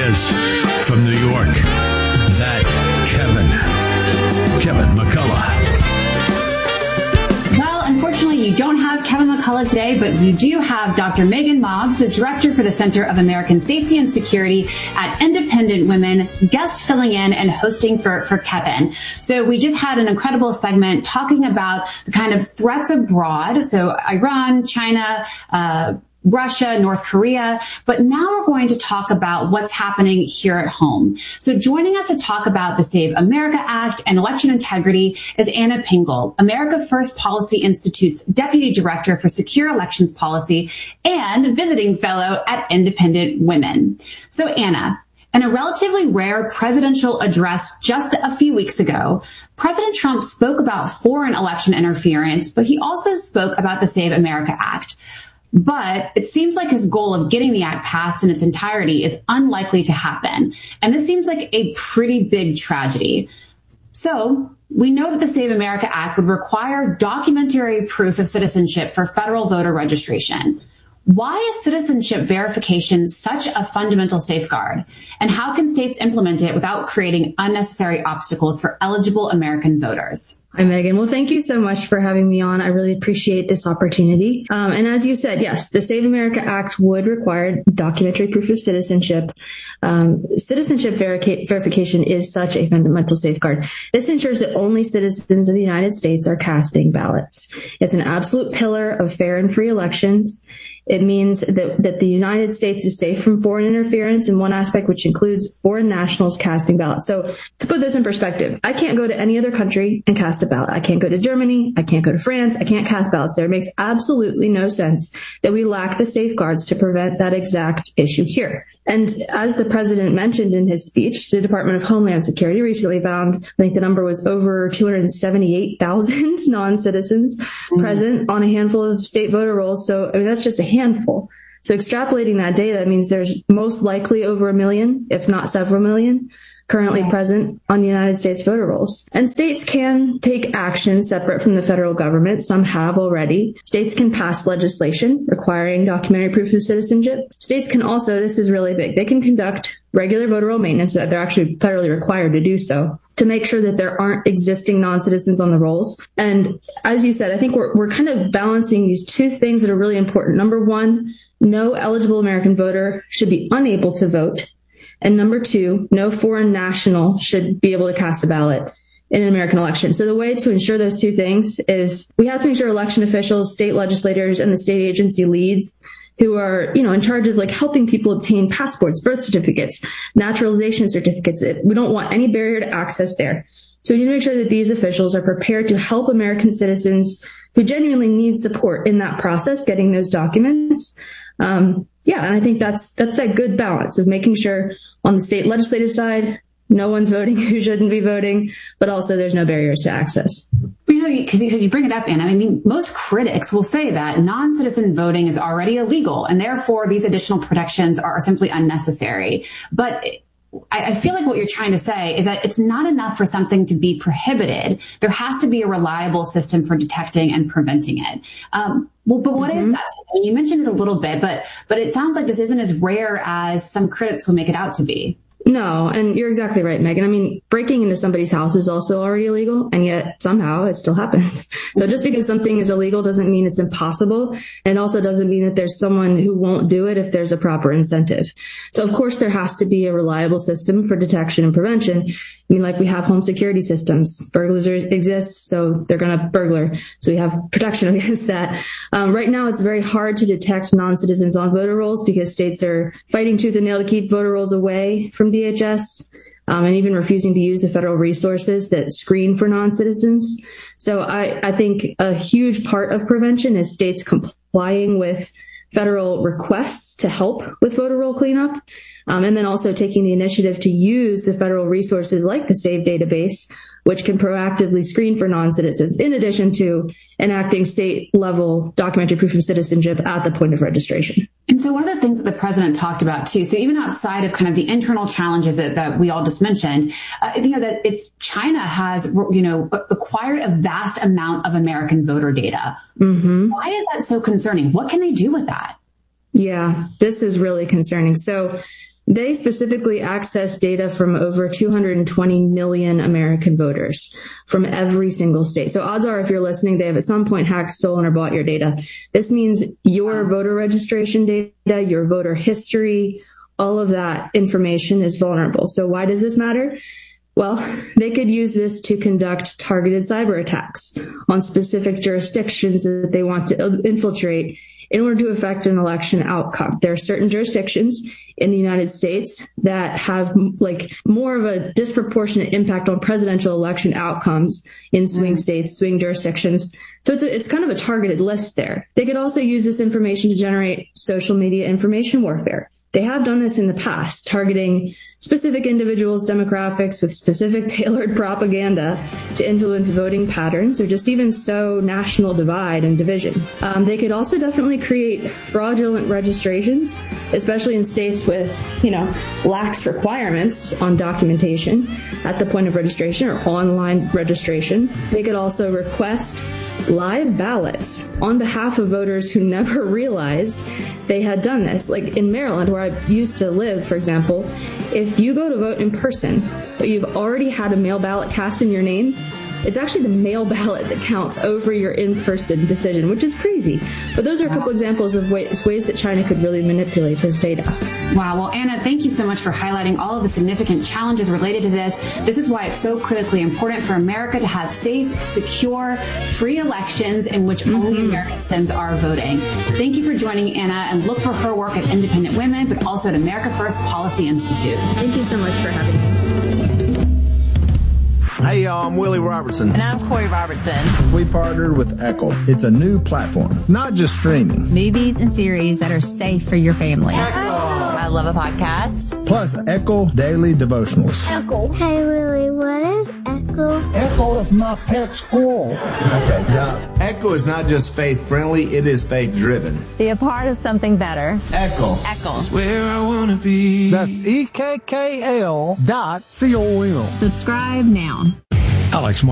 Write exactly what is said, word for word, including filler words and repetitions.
is from New York, that Kevin, Kevin McCullough. Well, unfortunately, you don't have Kevin McCullough today, but you do have Doctor Megan Mobbs, the director for the Center of American Safety and Security at Independent Women, guest filling in and hosting for, for Kevin. So we just had an incredible segment talking about the kind of threats abroad. So Iran, China, uh, Russia, North Korea, but now we're going to talk about what's happening here at home. So joining us to talk about the Save America Act and election integrity is Anna Pingle, America First Policy Institute's Deputy Director for Secure Elections Policy and visiting fellow at Independent Women. So Anna, in a relatively rare presidential address just a few weeks ago, President Trump spoke about foreign election interference, but he also spoke about the Save America Act. But it seems like his goal of getting the act passed in its entirety is unlikely to happen. And this seems like a pretty big tragedy. So we know that the Save America Act would require documentary proof of citizenship for federal voter registration. Why is citizenship verification such a fundamental safeguard? And how can states implement it without creating unnecessary obstacles for eligible American voters? Hi, Megan. Well, thank you so much for having me on. I really appreciate this opportunity. Um, and as you said, yes, the Save America Act would require documentary proof of citizenship. Um, citizenship verica- verification is such a fundamental safeguard. This ensures that only citizens of the United States are casting ballots. It's an absolute pillar of fair and free elections. It means that, that the United States is safe from foreign interference in one aspect, which includes foreign nationals casting ballots. So to put this in perspective, I can't go to any other country and cast a ballot. I can't go to Germany. I can't go to France. I can't cast ballots there. It makes absolutely no sense that we lack the safeguards to prevent that exact issue here. And as the president mentioned in his speech, the Department of Homeland Security recently found, I think the number was over two hundred seventy-eight thousand non-citizens mm-hmm. present on a handful of state voter rolls. So, I mean, that's just a handful. So extrapolating that data means there's most likely over a million, if not several million, currently yeah. present on the United States voter rolls. And states can take action separate from the federal government. Some have already. States can pass legislation requiring documentary proof of citizenship. States can also, this is really big, they can conduct regular voter roll maintenance, that they're actually federally required to do so, to make sure that there aren't existing non-citizens on the rolls. And as you said, I think we're, we're kind of balancing these two things that are really important. Number one, no eligible American voter should be unable to vote. And number two, no foreign national should be able to cast a ballot in an American election. So the way to ensure those two things is we have to make sure election officials, state legislators, and the state agency leads who are, you know, in charge of like helping people obtain passports, birth certificates, naturalization certificates. We don't want any barrier to access there. So we need to make sure that these officials are prepared to help American citizens who genuinely need support in that process, getting those documents. Um, yeah, and I think that's that's that good balance of making sure on the state legislative side, no one's voting who shouldn't be voting, but also there's no barriers to access. You know, because you bring it up, Anna, I mean, most critics will say that non-citizen voting is already illegal, and therefore these additional protections are simply unnecessary. But I feel like what you're trying to say is that it's not enough for something to be prohibited. There has to be a reliable system for detecting and preventing it. Um, well, but what mm-hmm. is that system? You mentioned it a little bit, but but it sounds like this isn't as rare as some critics will make it out to be. No, and you're exactly right, Megan. I mean, breaking into somebody's house is also already illegal, and yet somehow it still happens. So just because something is illegal doesn't mean it's impossible, and also doesn't mean that there's someone who won't do it if there's a proper incentive. So of course there has to be a reliable system for detection and prevention. I mean, like we have home security systems. Burglars exist, so they're going to burglar. So we have protection against that. Um, right now it's very hard to detect non-citizens on voter rolls because states are fighting tooth and nail to keep voter rolls away from D H S, um, and even refusing to use the federal resources that screen for non-citizens. So I, I think a huge part of prevention is states complying with federal requests to help with voter roll cleanup, um, and then also taking the initiative to use the federal resources like the SAVE database, which can proactively screen for non-citizens, in addition to enacting state-level documentary proof of citizenship at the point of registration. And so one of the things that the president talked about, too, so even outside of kind of the internal challenges that, that we all just mentioned, uh, you know, that it's China has, you know, acquired a vast amount of American voter data. Mm-hmm. Why is that so concerning? What can they do with that? Yeah, this is really concerning. So They specifically access data from over two hundred twenty million American voters from every single state. So odds are, if you're listening, they have at some point hacked, stolen, or bought your data. This means your voter registration data, your voter history, all of that information is vulnerable. So why does this matter? Well, they could use this to conduct targeted cyber attacks on specific jurisdictions that they want to infiltrate in order to affect an election outcome. There are certain jurisdictions in the United States that have like more of a disproportionate impact on presidential election outcomes in swing states, swing jurisdictions. So it's a, it's kind of a targeted list there. They could also use this information to generate social media information warfare. They have done this in the past, targeting specific individuals' demographics with specific tailored propaganda to influence voting patterns or just even sow national divide and division. Um, they could also definitely create fraudulent registrations, especially in states with, you know, lax requirements on documentation at the point of registration or online registration. They could also request live ballots on behalf of voters who never realized they had done this. Like in Maryland, where I used to live, for example, if you go to vote in person, but you've already had a mail ballot cast in your name, it's actually the mail ballot that counts over your in-person decision, which is crazy. But those are a couple examples of ways, ways that China could really manipulate this data. Wow. Well, Anna, thank you so much for highlighting all of the significant challenges related to this. This is why it's so critically important for America to have safe, secure, free elections in which mm-hmm. only Americans are voting. Thank you for joining Anna, and look for her work at Independent Women, but also at America First Policy Institute. Thank you so much for having me. Hey, y'all, I'm Willie Robertson. And I'm Corey Robertson. We partnered with Echo. It's a new platform, not just streaming. Movies and series that are safe for your family. Echo. I love a podcast. Plus, Echo Daily Devotionals. Echo. Hey, Willie, what is Echo? Echo is my pet squirrel. Okay, Doc. Echo is not just faith-friendly, it is faith-driven. Be a part of something better. Echo. Echo. That's where I want to be. That's E K K L dot C O M. Subscribe now. Alex